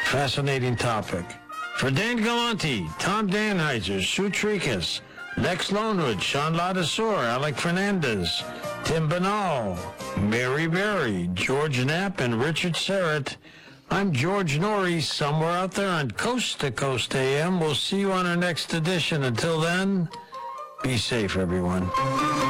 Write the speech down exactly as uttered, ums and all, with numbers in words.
Fascinating topic. For Dan Galante, Tom Danheiser, Sue Tricas, Lex Lonewood, Sean Ladasor, Alec Fernandez, Tim Banal, Mary Berry, George Knapp, and Richard Serrett, I'm George Norrie, somewhere out there on Coast to Coast A M. We'll see you on our next edition. Until then, be safe, everyone.